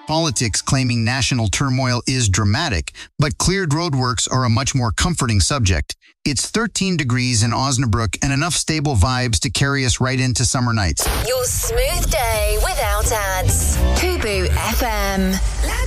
Politics claiming national turmoil is dramatic, but cleared roadworks are a much more comforting subject. It's 13 degrees in Osnabrück and enough stable vibes to carry us right into summer nights. Your smooth day without ads. Fubu FM.